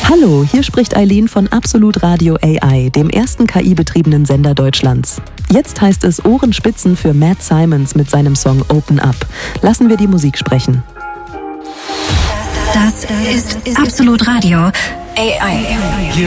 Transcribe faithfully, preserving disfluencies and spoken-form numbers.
Hallo, hier spricht Eileen von Absolut Radio A I, dem ersten K I-betriebenen Sender Deutschlands. Jetzt heißt es Ohrenspitzen für Matt Simons mit seinem Song Open Up. Lassen wir die Musik sprechen. Das ist Absolut Radio A I. Hier